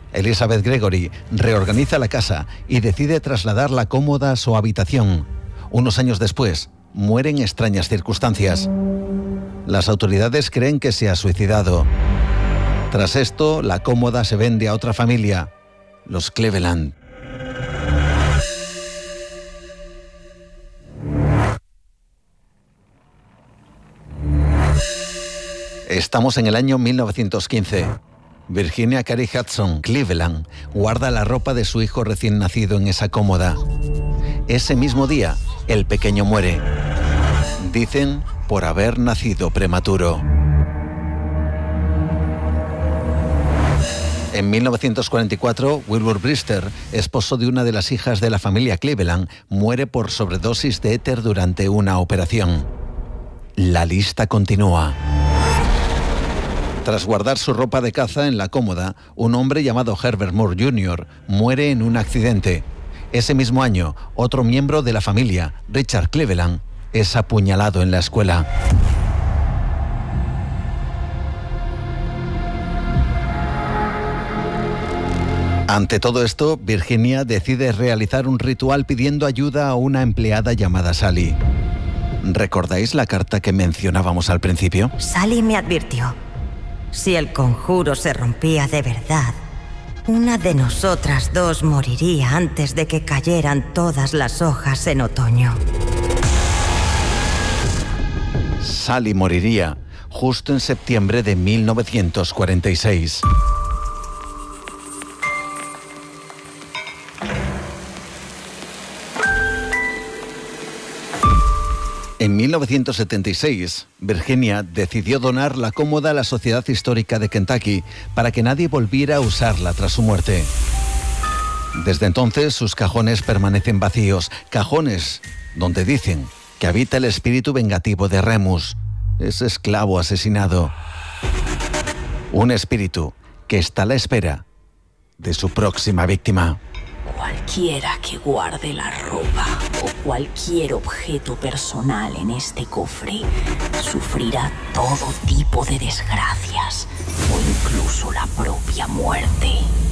Elizabeth Gregory reorganiza la casa y decide trasladar la cómoda a su habitación. Unos años después, muere en extrañas circunstancias. Las autoridades creen que se ha suicidado. Tras esto, la cómoda se vende a otra familia, los Cleveland. Estamos en el año 1915. Virginia Carey Hudson, Cleveland, guarda la ropa de su hijo recién nacido en esa cómoda. Ese mismo día, el pequeño muere. Dicen por haber nacido prematuro. En 1944, Wilbur Brister, esposo de una de las hijas de la familia Cleveland, muere por sobredosis de éter durante una operación. La lista continúa. Tras guardar su ropa de caza en la cómoda, un hombre llamado Herbert Moore Jr. muere en un accidente. Ese mismo año, otro miembro de la familia, Richard Cleveland, es apuñalado en la escuela. Ante todo esto, Virginia decide realizar un ritual pidiendo ayuda a una empleada llamada Sally. ¿Recordáis la carta que mencionábamos al principio? Sally me advirtió. Si el conjuro se rompía de verdad, una de nosotras dos moriría antes de que cayeran todas las hojas en otoño. Sally moriría justo en septiembre de 1946. En 1976, Virginia decidió donar la cómoda a la Sociedad Histórica de Kentucky para que nadie volviera a usarla tras su muerte. Desde entonces, sus cajones permanecen vacíos, cajones donde dicen que habita el espíritu vengativo de Remus, ese esclavo asesinado. Un espíritu que está a la espera de su próxima víctima. Cualquiera que guarde la ropa o cualquier objeto personal en este cofre sufrirá todo tipo de desgracias o incluso la propia muerte.